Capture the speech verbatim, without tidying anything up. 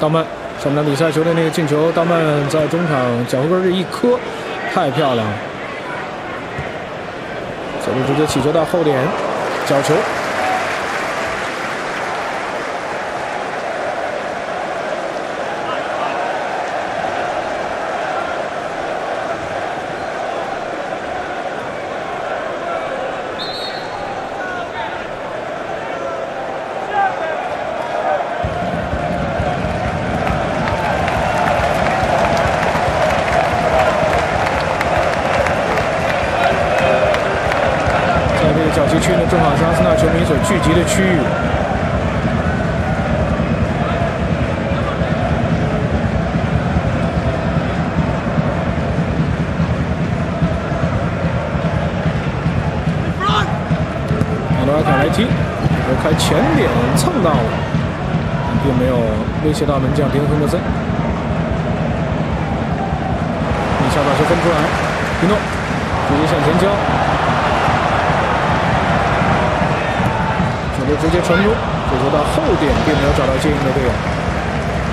道曼，上半场比赛球队那个进球，道曼在中场脚后跟这一磕，太漂亮了。左路直接起球到后点，角球。 角旗区呢，正好是阿森纳球迷所聚集的区域。马诺尔凯莱踢，我开前点蹭到了，并没有威胁到门将迪恩亨德森。一下把球分出来，皮诺直接向前交。 直接传中，这球到后点并没有找到接应的队友。